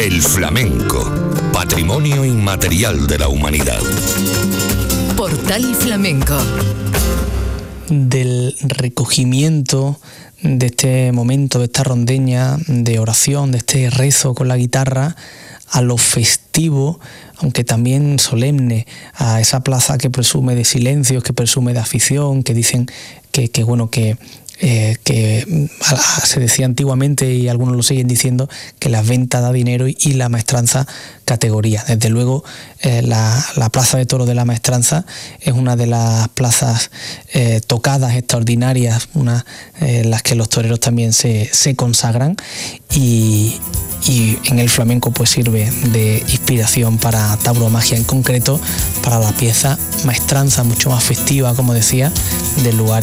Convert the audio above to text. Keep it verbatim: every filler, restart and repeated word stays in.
El flamenco, patrimonio inmaterial de la humanidad. Portal Flamenco. Del recogimiento de este momento, de esta rondeña de oración, de este rezo con la guitarra, a lo festivo, aunque también solemne, a esa plaza que presume de silencios, que presume de afición, que dicen que, que bueno, que Eh, que se decía antiguamente, y algunos lo siguen diciendo, que la venta da dinero y, y la maestranza categoría. Desde luego eh, la, la Plaza de Toros de la Maestranza es una de las plazas eh, tocadas, extraordinarias, una eh, en las que los toreros también se, se consagran, y, y en el flamenco pues sirve de inspiración para Tauromaquia, en concreto para la pieza Maestranza, mucho más festiva, como decía, del lugar